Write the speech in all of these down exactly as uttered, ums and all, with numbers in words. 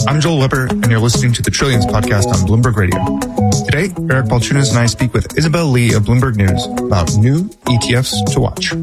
I'm Joel Weber, and you're listening to the Trillions podcast on Bloomberg Radio. Today, Eric Balchunas and I speak with Isabel Lee of Bloomberg News about new E T Fs to watch.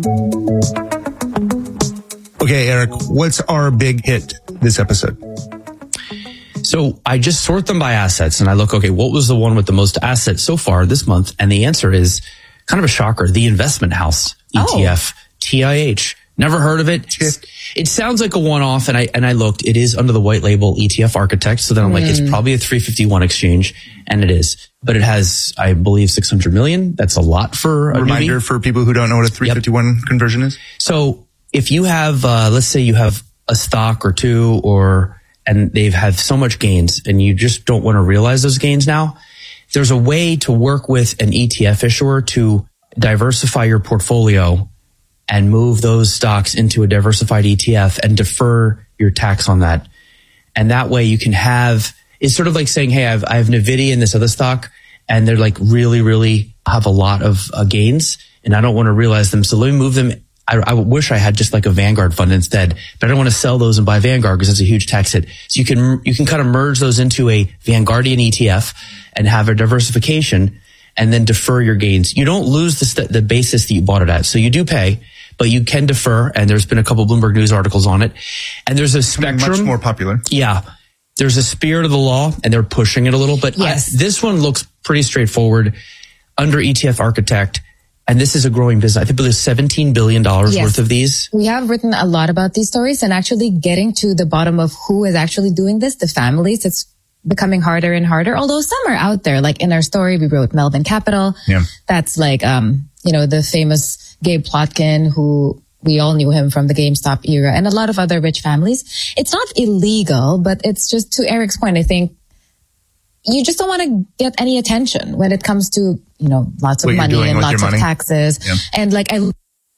Okay, Eric, what's our big hit this episode? So I just sort them by assets, and I look, okay, what was the one with the most assets so far this month? And the answer is kind of a shocker. The Investment House E T F, oh. T I H. Never heard of it. It sounds like a one-off, and I and I looked. It is under the white label E T F Architect, so then I'm mm. like, it's probably a three fifty-one exchange, and it is. But it has, I believe, six hundred million. That's a lot for a reminder newbie. For people who don't know what a three fifty-one yep. conversion is. So if you have, uh, let's say you have a stock or two, or and they've had so much gains, and you just don't want to realize those gains now, there's a way to work with an E T F issuer to diversify your portfolio and move those stocks into a diversified E T F and defer your tax on that. And that way you can have, it's sort of like saying, hey, I have, I have NVIDIA in this other stock, and they're like really, really have a lot of uh, gains, and I don't want to realize them. So let me move them. I, I wish I had just like a Vanguard fund instead, but I don't want to sell those and buy Vanguard because it's a huge tax hit. So you can, you can kind of merge those into a Vanguardian E T F and have a diversification and then defer your gains. You don't lose the, st- the basis that you bought it at. So you do pay, but you can defer, and there's been a couple of Bloomberg News articles on it. And there's a spectrum. Much more popular. Yeah. There's a spirit of the law, and they're pushing it a little, but yes. I, this one looks pretty straightforward under E T F Architect. And this is a growing business. I think there's seventeen billion dollars yes. worth of these. We have written a lot about these stories, and actually getting to the bottom of who is actually doing this, the families, it's becoming harder and harder, although some are out there. Like in our story, we wrote Melvin Capital. Yeah. That's like, um, you know, the famous Gabe Plotkin, who we all knew him from the GameStop era, and a lot of other rich families. It's not illegal, but it's just, to Eric's point, I think you just don't want to get any attention when it comes to, you know, lots of what money and lots of money. taxes. Yeah. And like, I,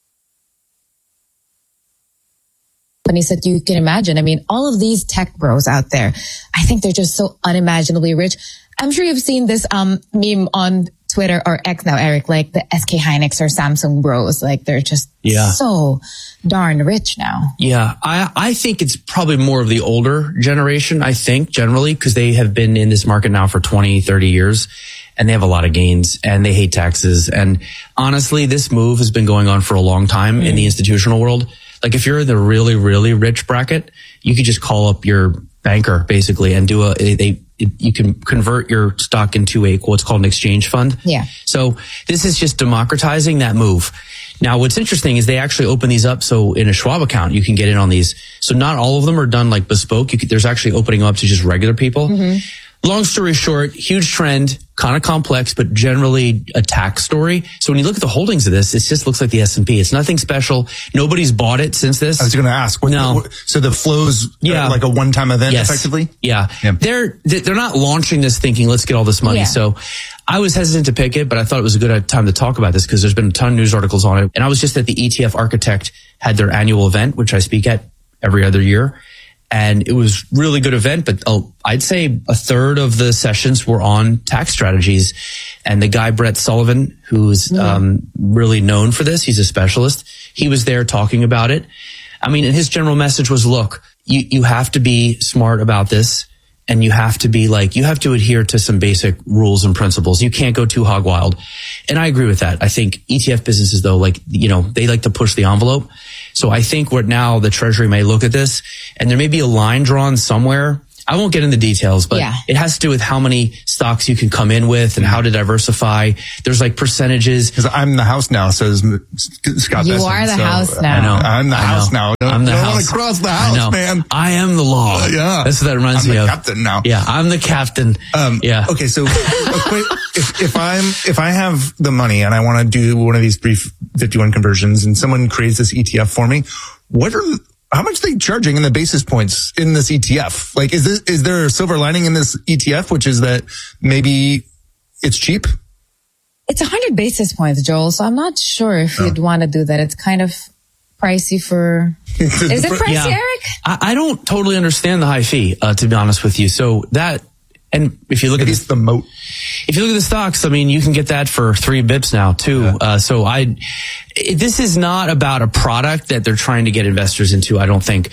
companies that you can imagine. I mean, all of these tech bros out there, I think they're just so unimaginably rich. I'm sure you've seen this um meme on Twitter or X now, Eric, like the S K Hynix or Samsung bros. Like they're just yeah. so darn rich now. Yeah, I, I think it's probably more of the older generation, I think, generally, because they have been in this market now for twenty, thirty years, and they have a lot of gains, and they hate taxes. And honestly, this move has been going on for a long time mm. in the institutional world. Like if you're in the really, really rich bracket, you could just call up your banker basically and do a, they, you can convert your stock into a, what's called an exchange fund. Yeah. So this is just democratizing that move. Now, what's interesting is they actually open these up. So in a Schwab account, you can get in on these. So not all of them are done like bespoke. You could, there's actually opening up to just regular people. Mm-hmm. Long story short, huge trend, kind of complex, but generally a tax story. So when you look at the holdings of this, it just looks like the S and P. It's nothing special. Nobody's bought it since this. I was going to ask. What, no. What, so the flows yeah. are like a one-time event, yes. effectively? Yeah. yeah. They're, they're not launching this thinking, let's get all this money. Yeah. So I was hesitant to pick it, but I thought it was a good time to talk about this because there's been a ton of news articles on it. And I was just at the E T F Architect had their annual event, which I speak at every other year. And it was really good event, but uh, I'd say a third of the sessions were on tax strategies. And the guy, Brett Sullivan, who's mm. um, really known for this, he's a specialist. He was there talking about it. I mean, and his general message was, look, you, you have to be smart about this. And you have to be like, you have to adhere to some basic rules and principles. You can't go too hog wild. And I agree with that. I think E T F businesses, though, like, you know, they like to push the envelope. So I think what now the Treasury may look at this, and there may be a line drawn somewhere. I won't get into details, but yeah. it has to do with how many stocks you can come in with and how to diversify. There's like percentages. Because I'm the house now, says Scott You Bessent, are the so, house uh, now. I know. I'm the I house know. now. Don't, I'm the don't house. want to cross the house, I know. man. I am the law. Uh, yeah. That's what that reminds I'm me the of. captain now. Yeah, I'm the captain. Um, yeah. Okay, so quick, if, if I'm if I have the money and I want to do one of these three fifty-one conversions, and someone creates this E T F for me, what are how much are they charging in the basis points in this E T F? Like, is this, is there a silver lining in this E T F, which is that maybe it's cheap? It's a hundred basis points, Joel. So I'm not sure if oh. you'd want to do that. It's kind of pricey for, is it pricey, yeah. Eric? I, I don't totally understand the high fee, uh, to be honest with you. So that, and if you look Maybe at it's the moat. If you look at the stocks, I mean, you can get that for three bips now too. Yeah. Uh, so I, this is not about a product that they're trying to get investors into. I don't think.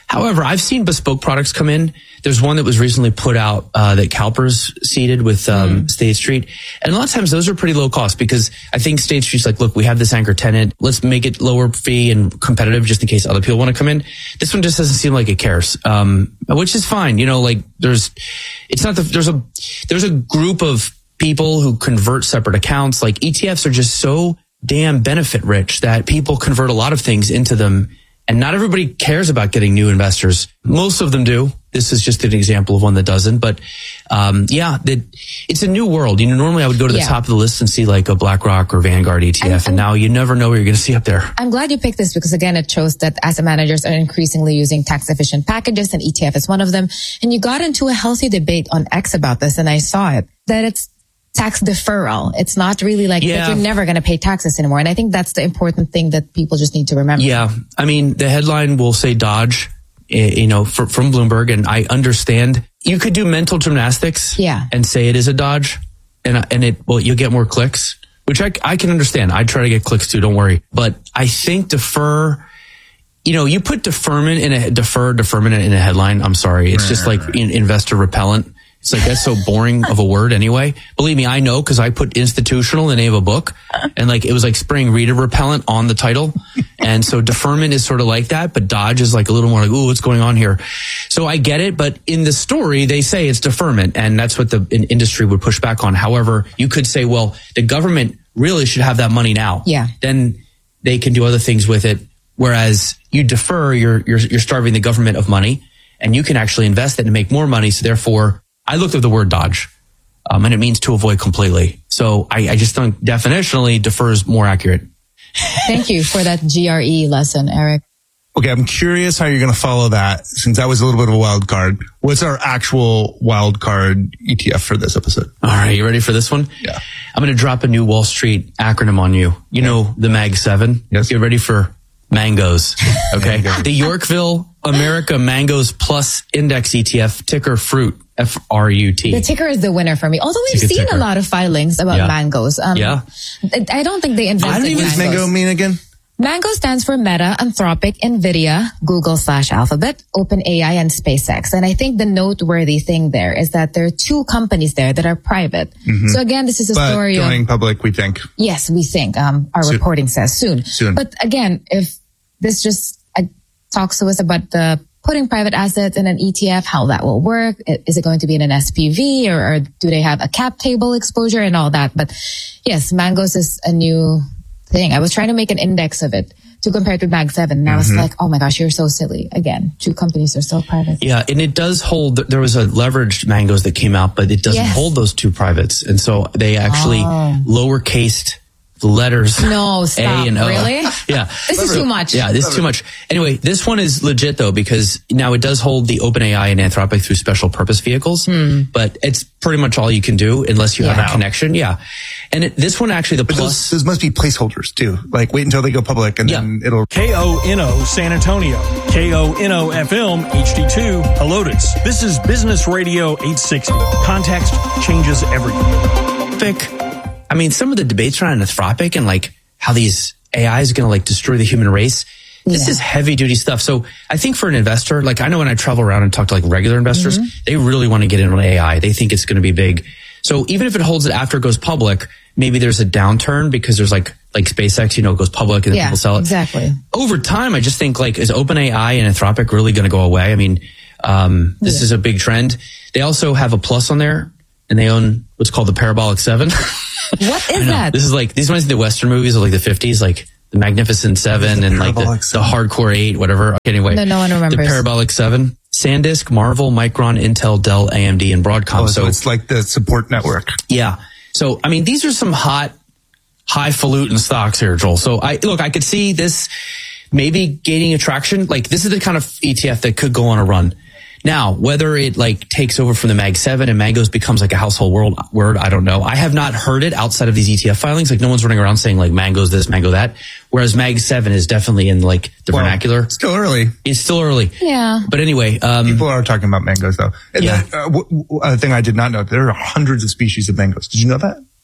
However, I've seen bespoke products come in. There's one that was recently put out uh, that CalPERS seeded with um, mm. State Street. And a lot of times those are pretty low cost because I think State Street's like, look, we have this anchor tenant. Let's make it lower fee and competitive just in case other people want to come in. This one just doesn't seem like it cares, um, which is fine. You know, like there's, it's not the, there's a, there's a group of people who convert separate accounts. Like E T Fs are just so damn benefit rich that people convert a lot of things into them. And not everybody cares about getting new investors. Most of them do. This is just an example of one that doesn't. But um yeah, it, it's a new world. You know, normally I would go to the yeah. top of the list and see like a BlackRock or Vanguard E T F. And, and, and now you never know what you're going to see up there. I'm glad you picked this because, again, it shows that asset managers are increasingly using tax-efficient packages, and E T F is one of them. And you got into a healthy debate on X about this, and I saw it, that it's tax deferral. It's not really like, yeah. like you're never going to pay taxes anymore. And I think that's the important thing that people just need to remember. Yeah. I mean, the headline will say Dodge, you know, for, from Bloomberg. And I understand you could do mental gymnastics yeah. and say it is a Dodge and, and it, well, you'll get more clicks, which I, I can understand. I try to get clicks too. Don't worry. But I think defer, you know, you put deferment in a defer, deferment in a headline. I'm sorry. It's just like in, investor repellent. It's like, that's so boring of a word anyway. Believe me, I know because I put institutional in the name of a book and like it was like spraying reader repellent on the title. And so deferment is sort of like that, but Dodge is like a little more like, ooh, what's going on here? So I get it. But in the story, they say it's deferment and that's what the industry would push back on. However, you could say, well, the government really should have that money now. Yeah. Then they can do other things with it. Whereas you defer, you're, you're, you're starving the government of money and you can actually invest it and make more money. So therefore, I looked at the word Dodge, um, and it means to avoid completely. So I, I just think definitionally defer is more accurate. Thank you for that G R E lesson, Eric. Okay, I'm curious how you're going to follow that since that was a little bit of a wild card. What's our actual wild card E T F for this episode? All right, you ready for this one? Yeah. I'm going to drop a new Wall Street acronym on you. You yeah. know the Mag seven? Yes. Get ready for mangoes. Okay. The Yorkville America Mangoes Plus Index E T F, ticker FRUIT. F R U T. The ticker is the winner for me. Although we've seen ticker. a lot of filings about yeah. mangoes. Um, yeah. I don't think they invented I don't even mangoes. What does mango mean again? Mango stands for Meta, Anthropic, Nvidia, Google slash Alphabet, OpenAI, and SpaceX. And I think the noteworthy thing there is that there are two companies there that are private. Mm-hmm. So again, this is a but story going of... public, we think. Yes, we think. Um, our soon. reporting says soon. Soon. But again, if this just uh, talks to us about the putting private assets in an E T F, how that will work. Is it going to be in an S P V or, or do they have a cap table exposure and all that? But yes, Mangoes is a new thing. I was trying to make an index of it to compare it with Mag seven. And I was mm-hmm. like, oh my gosh, you're so silly. Again, two companies are still private. Yeah. And it does hold, there was a leveraged Mangoes that came out, but it doesn't yes. hold those two privates. And so they actually oh. lowercased the letters no, stop. A and O. Really? Yeah. This is too much. Yeah, this is too much. Anyway, this one is legit though, because now it does hold the OpenAI and Anthropic through special purpose vehicles, hmm. but it's pretty much all you can do unless you yeah. have a connection. Yeah. And it, this one actually, the but plus. Those, those must be placeholders too. Like wait until they go public and yeah. then it'll. K O N O San Antonio. K O N O F M H D two Helotes. This is Business Radio eight sixty. Context changes everything. Vic. I mean, some of the debates around Anthropic and like how these A I is going to like destroy the human race. This yeah. is heavy duty stuff. So I think for an investor, like I know when I travel around and talk to like regular investors, mm-hmm. they really want to get into A I. They think it's going to be big. So even if it holds it after it goes public, maybe there's a downturn because there's like, like SpaceX, you know, goes public and then yeah, people sell it. Exactly. Over time, I just think like, is OpenAI and Anthropic really going to go away? I mean, um, this yeah. is a big trend. They also have a plus on there and they own what's called the Parabolic Seven. What is that? This is like, these ones, the Western movies of like the fifties, like the Magnificent Seven and like the, the Hardcore Eight, whatever. Anyway. No, no one remembers. The Parabolic Seven. SanDisk, Marvel, Micron, Intel, Dell, A M D, and Broadcom. Oh, so, so it's like the support network. Yeah. So, I mean, these are some hot, highfalutin stocks here, Joel. So I, look, I could see this maybe gaining attraction. Like this is the kind of E T F that could go on a run. Now, whether it like takes over from the Mag seven and Mangoes becomes like a household world word, I don't know. I have not heard it outside of these E T F filings. Like no one's running around saying like Mangoes this, Mango that. Whereas Mag seven is definitely in like the well, vernacular. Still early. It's still early. Yeah. But anyway, um, people are talking about mangoes though. And yeah. the uh, w- w- uh, thing I did not know, there are hundreds of species of mangoes. Did you know that?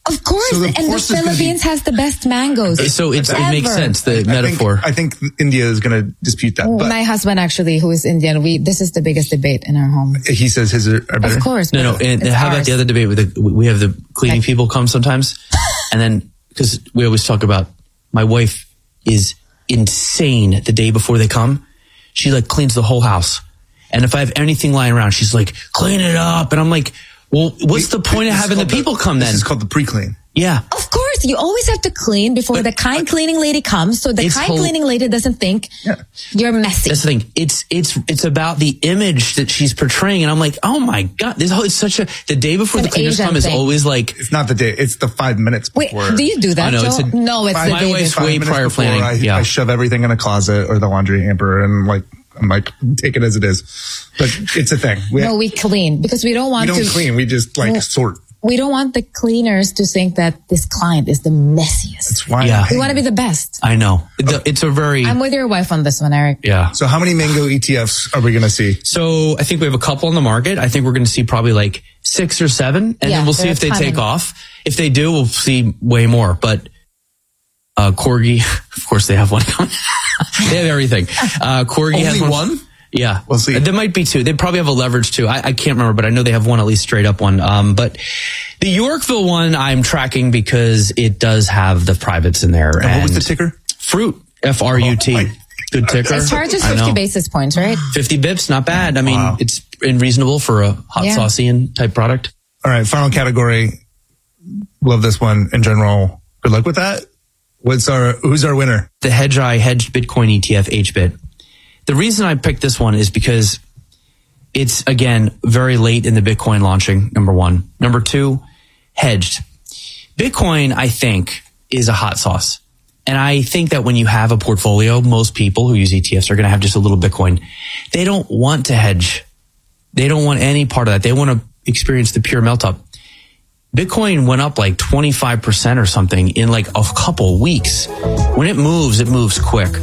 Of course, So the and the course is gonna Philippines be- has the best mangoes. So it's, it ever. makes sense, the I metaphor. Think, I think India is going to dispute that. But My husband, actually, who is Indian, we this is the biggest debate in our home. he says his are better. Of course. No, no. but And it's how about ours. the other debate with the, we have the cleaning Like- people come sometimes. And then, because we always talk about, my wife is insane the day before they come. She like cleans the whole house. And if I have anything lying around, she's like, clean it up. And I'm like, well, what's the point of This is having the called people come This then? is called the pre-clean. Yeah. Of course, you always have to clean before But the kind cleaning lady comes, so the It's kind whole- cleaning lady doesn't think Yeah. you're messy. That's the thing. It's it's it's about the image that she's portraying, and I'm like, oh my god, this whole it's such a the day before It's the an cleaners Asian come is thing. always like, It's not the day. It's the five minutes Wait, before. do you do that, I know, Joe? it's a- no, it's Five- the My day wife's before. way minutes prior before planning, I, yeah. I shove everything in a closet or the laundry hamper and like, I'm like, take it as it is. But it's a thing. We, No, we clean because we don't we want don't to. clean. We just like No. sort. We don't want the cleaners to think that this client is the messiest. That's why. Yeah. I'm We want to be the best. I know. The- It's a very I'm with your wife on this one, Eric. yeah. So how many mango E T Fs are we going to see? So I think we have a couple on the market. I think we're going to see probably like six or seven, and Yeah, then we'll see they're if they coming. take off. If they do, we'll see way more. But uh, Corgi, of course, they have one coming. They have everything. Uh, Corgi has Only one. one? Yeah, We'll see. There might be two. They probably have a leverage too. I, I can't remember, but I know they have one, at least straight up one. Um, but the Yorkville one I'm tracking because it does have the privates in there. And what was and the ticker? Fruit, F R U T. Oh, my- Good ticker. It charges I know. fifty basis points, right? fifty bips, not bad. I mean, Wow. it's reasonable for a hot Yeah. saucy and type product. All right. Final category. Love this one in general. Good luck with that. What's our, who's our winner? The Hedgeye Hedged Bitcoin E T F H B I T. The reason I picked this one is because it's, again, very late in the Bitcoin launching, number one. Number two, hedged. Bitcoin, I think, is a hot sauce. And I think that when you have a portfolio, most people who use E T Fs are going to have just a little Bitcoin. They don't want to hedge. They don't want any part of that. They want to experience the pure melt up. Bitcoin went up like twenty-five percent or something in like a couple weeks. When it moves, it moves quick.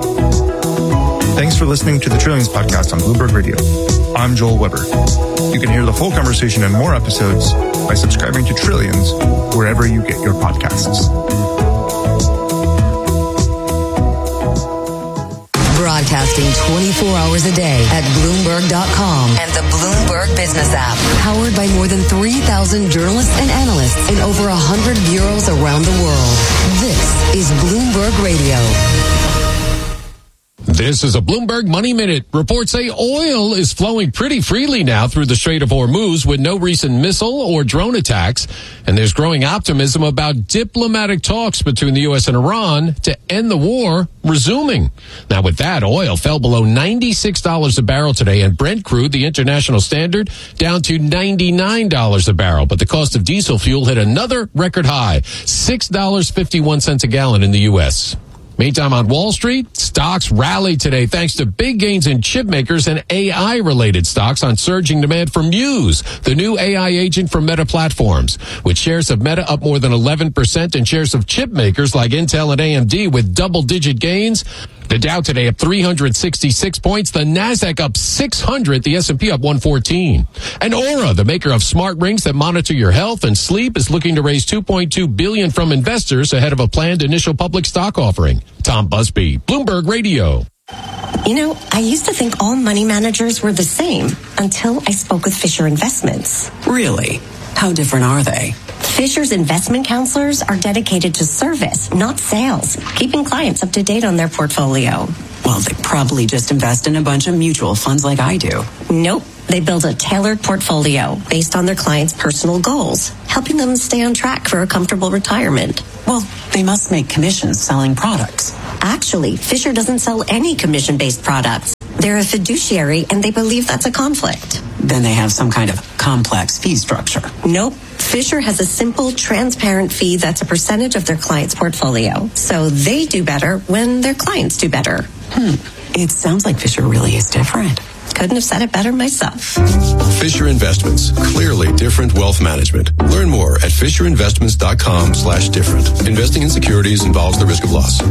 Thanks for listening to the Trillions podcast on Bloomberg Radio. I'm Joel Weber. You can hear the full conversation and more episodes by subscribing to Trillions wherever you get your podcasts. Broadcasting twenty-four hours a day at Bloomberg dot com and the Bloomberg Business app. Powered by more than three thousand journalists and analysts in over one hundred bureaus around the world. This is Bloomberg Radio. This is a Bloomberg Money Minute. Reports say oil is flowing pretty freely now through the Strait of Hormuz with no recent missile or drone attacks. And there's growing optimism about diplomatic talks between the U S and Iran to end the war resuming. Now with that, oil fell below ninety-six dollars a barrel today, and Brent crude, the international standard, down to ninety-nine dollars a barrel. But the cost of diesel fuel hit another record high, six dollars and fifty-one cents a gallon in the U S. Meantime, on Wall Street, stocks rallied today thanks to big gains in chip makers and A I-related stocks on surging demand for Muse, the new A I agent from Meta Platforms, with shares of Meta up more than eleven percent and shares of chip makers like Intel and A M D with double-digit gains. The Dow today up three hundred sixty-six points, the Nasdaq up six hundred, the S and P up one fourteen. And Aura, the maker of smart rings that monitor your health and sleep, is looking to raise two point two billion dollars from investors ahead of a planned initial public stock offering. Tom Busby, Bloomberg Radio. You know, I used to think all money managers were the same until I spoke with Fisher Investments. Really? How different are they? Fisher's investment counselors are dedicated to service, not sales, keeping clients up to date on their portfolio. Well, they probably just invest in a bunch of mutual funds like I do. Nope. They build a tailored portfolio based on their clients' personal goals, helping them stay on track for a comfortable retirement. Well, they must make commissions selling products. Actually, Fisher doesn't sell any commission-based products. They're a fiduciary, and they believe that's a conflict. Then they have some kind of complex fee structure. Nope. Fisher has a simple, transparent fee that's a percentage of their client's portfolio. So they do better when their clients do better. Hmm. It sounds like Fisher really is different. Couldn't have said it better myself. Fisher Investments. Clearly different wealth management. Learn more at fisher investments dot com slash different. Investing in securities involves the risk of loss.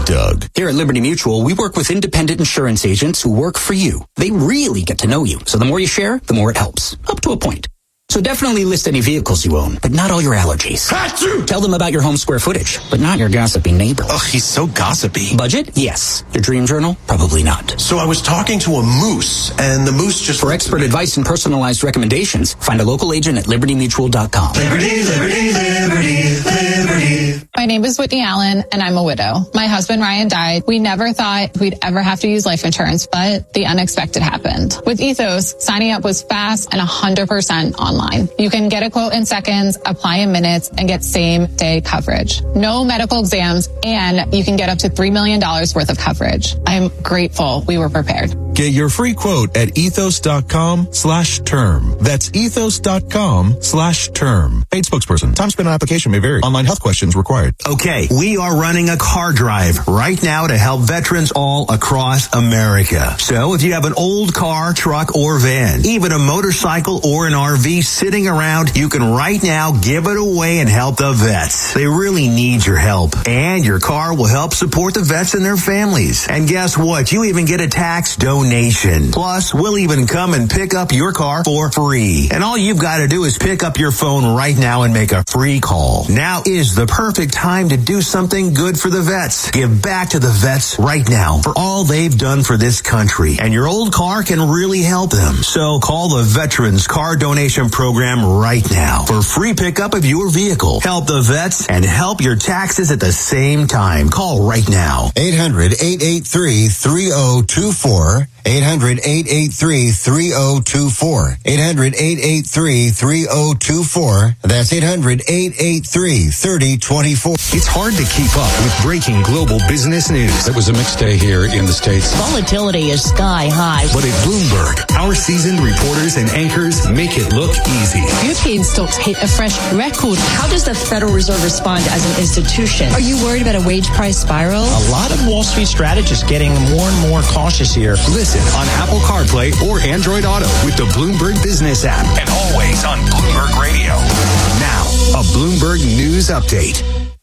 Doug. Here at Liberty Mutual, we work with independent insurance agents who work for you. They really get to know you. So the more you share, the more it helps. Up to a point. So definitely list any vehicles you own, but not all your allergies. Achoo! Tell them about your home square footage, but not your gossipy neighbor. Ugh, he's so gossipy. Budget? Yes. Your dream journal? Probably not. So I was talking to a moose, and the moose just... For expert advice and personalized recommendations, find a local agent at liberty mutual dot com. Liberty, liberty, liberty, liberty. My name is Whitney Allen, and I'm a widow. My husband, Ryan, died. We never thought we'd ever have to use life insurance, but the unexpected happened. With Ethos, signing up was fast and one hundred percent online. You can get a quote in seconds, apply in minutes, and get same-day coverage. No medical exams, and you can get up to three million dollars worth of coverage. I'm grateful we were prepared. Get your free quote at ethos.com slash term. That's ethos.com slash term. Paid spokesperson. Time spent on application may vary. Online health questions required. Okay, we are running a car drive right now to help veterans all across America. So if you have an old car, truck, or van, even a motorcycle or an R V sitting around, you can right now give it away and help the vets. They really need your help. And your car will help support the vets and their families. And guess what? You even get a tax donation. Plus, we'll even come and pick up your car for free. And all you've got to do is pick up your phone right now and make a free call. Now is the perfect time to do something good for the vets. Give back to the vets right now for all they've done for this country. And your old car can really help them. So call the Veterans Car Donation Program right now for free pickup of your vehicle. Help the vets and help your taxes at the same time. Call right now. eight hundred, eight eight three, three oh two four. eight hundred, eight eight three, three oh two four. eight hundred, eight eight three, three oh two four. That's eight hundred, eight eight three, three oh two four. It's hard to keep up with breaking global business news. It was a mixed day here in the States. Volatility is sky high. But at Bloomberg, our seasoned reporters and anchors make it look easy. European stocks hit a fresh record. How does the Federal Reserve respond as an institution? Are you worried about a wage price spiral? A lot of Wall Street strategists getting more and more cautious here. Listen on Apple CarPlay or Android Auto with the Bloomberg Business app, and always on Bloomberg Radio. Now, a Bloomberg News Update.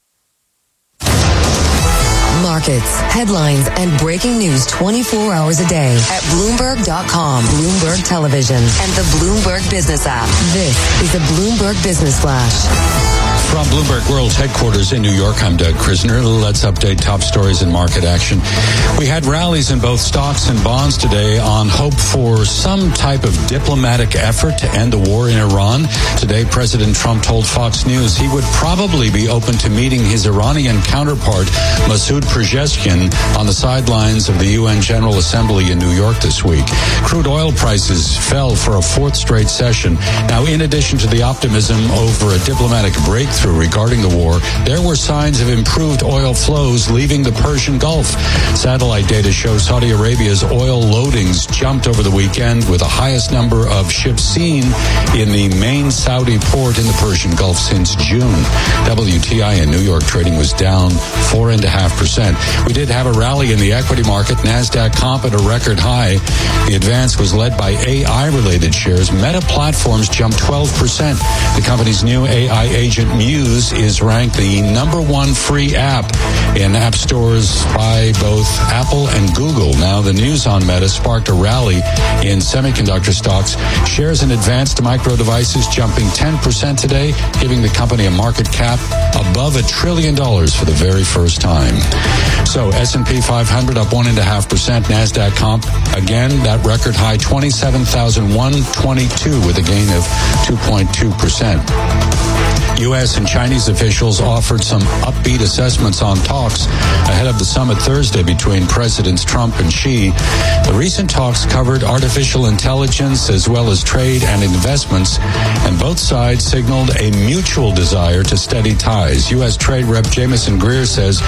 Markets, headlines, and breaking news twenty-four hours a day at Bloomberg dot com, Bloomberg Television, and the Bloomberg Business app. This is the Bloomberg Business Flash. From Bloomberg World's headquarters in New York, I'm Doug Krisner. Let's update top stories and market action. We had rallies in both stocks and bonds today on hope for some type of diplomatic effort to end the war in Iran. Today, President Trump told Fox News he would probably be open to meeting his Iranian counterpart, Masoud Pezeshkian, on the sidelines of the U N General Assembly in New York this week. Crude oil prices fell for a fourth straight session. Now, in addition to the optimism over a diplomatic breakthrough regarding the war, there were signs of improved oil flows leaving the Persian Gulf. Satellite data shows Saudi Arabia's oil loadings jumped over the weekend, with the highest number of ships seen in the main Saudi port in the Persian Gulf since June. W T I in New York trading was down four point five percent. We did have a rally in the equity market. NASDAQ comp at a record high. The advance was led by A I-related shares. Meta Platforms jumped twelve percent. The company's new A I agent Muse is ranked the number one free app in app stores by both Apple and Google. Now, the news on Meta sparked a rally in semiconductor stocks. Shares in Advanced Micro Devices jumping ten percent today, giving the company a market cap above a trillion dollars for the very first time. So S and P five hundred up one point five percent. NASDAQ comp, again, that record high twenty-seven thousand one hundred twenty-two with a gain of two point two percent. U S and Chinese officials offered some upbeat assessments on talks ahead of the summit Thursday between Presidents Trump and Xi. The recent talks covered artificial intelligence as well as trade and investments, and both sides signaled a mutual desire to steady ties. U S Trade Rep Jamieson Greer says